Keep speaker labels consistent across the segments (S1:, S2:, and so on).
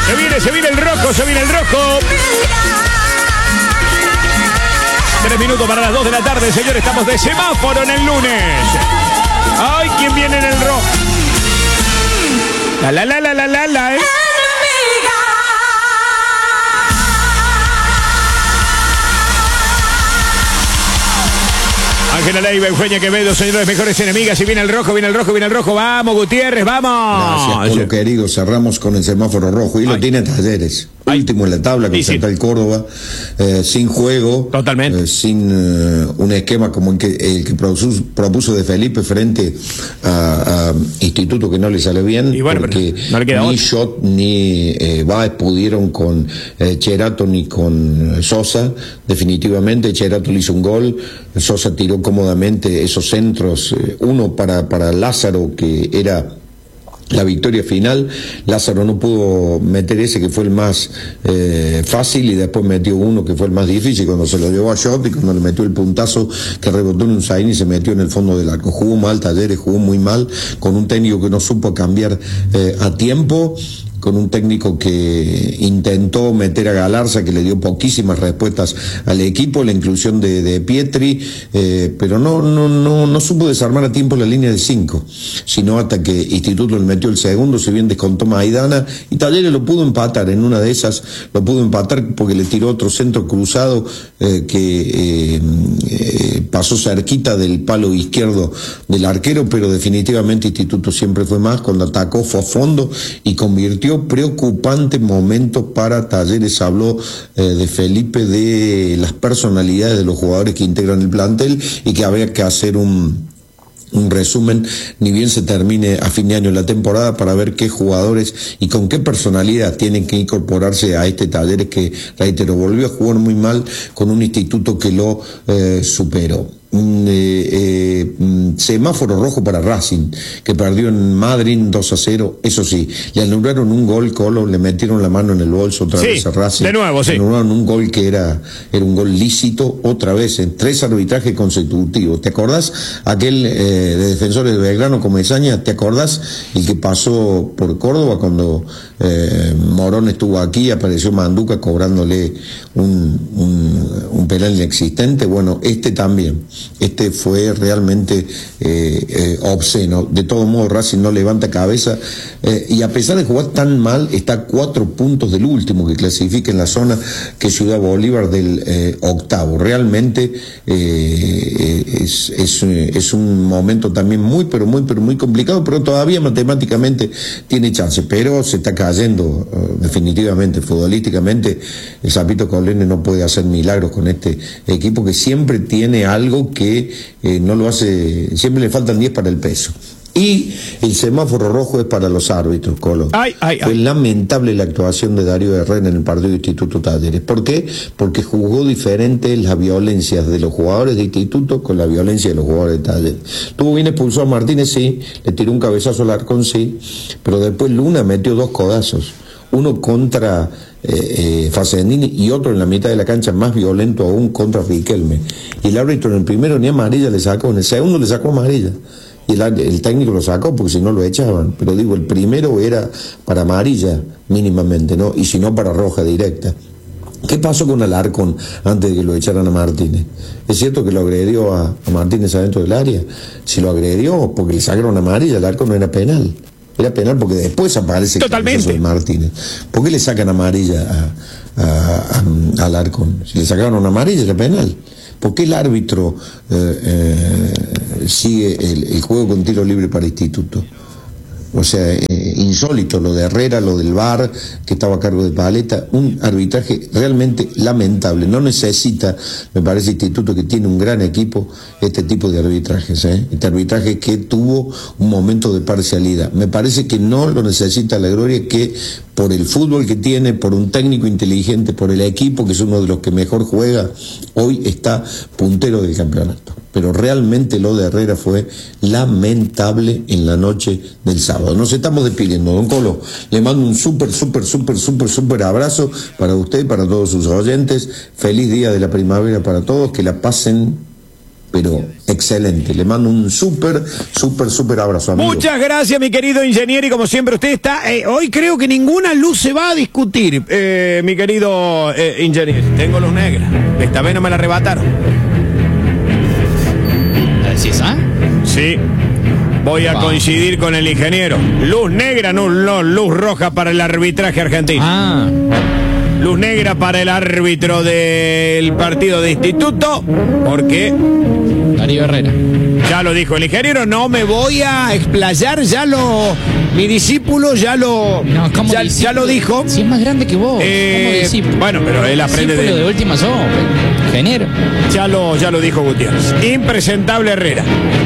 S1: Se viene el rojo, se viene el rojo. 3 minutos para las 2 de la tarde, señores. Estamos de semáforo en el lunes. Ay, ¿quién viene en el rojo? La. Ángela Leiva, Eugenia Quevedo, señores, mejores enemigas. Y viene el rojo, viene el rojo, viene el rojo. Vamos, Gutiérrez, vamos.
S2: Gracias, Polo querido. Cerramos con el semáforo rojo. Y lo tiene Talleres. Último en la tabla con Central Córdoba. Sin juego.
S1: Totalmente.
S2: Sin un esquema como el que propuso de Felipe frente a Instituto, que no le sale bien.
S1: Y bueno,
S2: porque
S1: no le queda
S2: ni
S1: otro.
S2: Schott ni Báez pudieron con Cherato ni con Sosa. Definitivamente, Cherato le hizo un gol. Sosa tiró cómodamente esos centros, uno para Lázaro, que era la victoria final. Lázaro no pudo meter ese que fue el más fácil, y después metió uno que fue el más difícil cuando se lo llevó a Schott, y cuando le metió el puntazo que rebotó en un zaín y se metió en el fondo del arco. Jugó mal Talleres, jugó muy mal, con un técnico que no supo cambiar a tiempo, con un técnico que intentó meter a Galarza, que le dio poquísimas respuestas al equipo, la inclusión de Pietri, pero no supo desarmar a tiempo la línea de 5, sino hasta que Instituto le metió el segundo, si bien descontó Maidana, y Talleres lo pudo empatar. En una de esas lo pudo empatar porque le tiró otro centro cruzado que pasó cerquita del palo izquierdo del arquero, pero definitivamente Instituto siempre fue más. Cuando atacó fue a fondo y convirtió. Preocupante momento para Talleres. Habló de Felipe, de las personalidades de los jugadores que integran el plantel, y que habría que hacer un resumen, ni bien se termine a fin de año la temporada, para ver qué jugadores y con qué personalidad tienen que incorporarse a este Talleres que, reitero, volvió a jugar muy mal con un Instituto que lo superó. Semáforo rojo para Racing, que perdió en Madrid 2-0. Eso sí, le anularon un gol, Colo, le metieron la mano en el bolso otra vez a Racing.
S1: De nuevo,
S2: le anularon un gol que era un gol lícito, otra vez, en 3 arbitrajes consecutivos. ¿Te acordás aquel de Defensores de Belgrano con Mesaña? ¿Te acordás el que pasó por Córdoba cuando Morón estuvo aquí? Apareció Manduca cobrándole un penal inexistente. Bueno, este también. Este fue realmente obsceno. De todo modo, Racing no levanta cabeza, y a pesar de jugar tan mal, está a 4 puntos del último que clasifica en la zona, que es Ciudad Bolívar, del octavo. Realmente es un momento también muy complicado, pero todavía matemáticamente tiene chance, pero se está cayendo definitivamente. Futbolísticamente el Sapito Colene no puede hacer milagros con este equipo, que siempre tiene algo que no lo hace, siempre le faltan 10 para el peso. Y el semáforo rojo es para los árbitros, Colo. Fue lamentable la actuación de Darío Herrera en el partido de Instituto Talleres. ¿Por qué? Porque jugó diferente las violencias de los jugadores de Instituto con la violencia de los jugadores de Talleres. Tuvo bien expulsado a Martínez, sí, le tiró un cabezazo al Arcón, sí, pero después Luna metió 2 codazos. Uno contra Facendini y otro en la mitad de la cancha, más violento aún, contra Riquelme. Y el árbitro en el primero ni amarilla le sacó, en el segundo le sacó amarilla. Y el técnico lo sacó porque si no lo echaban. Pero digo, el primero era para amarilla mínimamente, ¿no? Y si no, para roja directa. ¿Qué pasó con Alarcón antes de que lo echaran a Martínez? ¿Es cierto que lo agredió a Martínez adentro del área? Si lo agredió porque le sacaron amarilla, Alarcón no era penal. Era penal porque después aparece el caso de Martínez. ¿Por qué le sacan amarilla a Alarcón? Si le sacaron una amarilla, era penal. ¿Por qué el árbitro sigue el juego con tiro libre para Instituto? O sea, insólito lo de Herrera, lo del VAR, que estaba a cargo de Paleta, un arbitraje realmente lamentable. No necesita, me parece, Instituto, que tiene un gran equipo, este tipo de arbitrajes, este arbitraje que tuvo un momento de parcialidad. Me parece que no lo necesita la Gloria, que por el fútbol que tiene, por un técnico inteligente, por el equipo, que es uno de los que mejor juega, hoy está puntero del campeonato. Pero realmente lo de Herrera fue lamentable en la noche del sábado. Nos estamos despidiendo, don Colo. Le mando un súper abrazo para usted y para todos sus oyentes. Feliz día de la primavera para todos, que la pasen pero excelente. Le mando un súper abrazo, amigo.
S1: Muchas gracias, mi querido ingeniero, y como siempre usted está, hoy creo que ninguna luz se va a discutir, mi querido ingeniero. Tengo luz negra, esta vez no me la arrebataron.
S3: ¿Sí esa?
S1: Sí, voy a coincidir con el ingeniero. Luz negra, no luz roja para el arbitraje argentino. Luz negra para el árbitro del partido de Instituto, porque
S3: Darío Herrera.
S1: ya lo dijo el ingeniero, no me voy a explayar, mi discípulo ya lo dijo.
S3: Si es más grande que vos, ¿cómo discípulo?
S1: Bueno, pero él aprende
S3: de última ingeniero.
S1: Ya lo dijo Gutiérrez. Impresentable Herrera.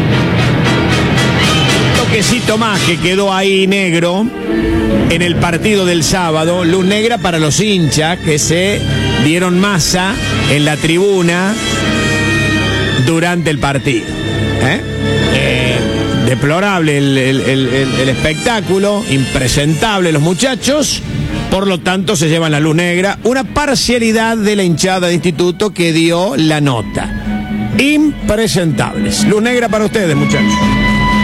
S1: Toquecito más que quedó ahí negro en el partido del sábado, luz negra para los hinchas que se dieron masa en la tribuna durante el partido. Deplorable el espectáculo, impresentable los muchachos, por lo tanto se llevan la luz negra, una parcialidad de la hinchada de Instituto que dio la nota. Impresentables. Luz negra para ustedes, muchachos.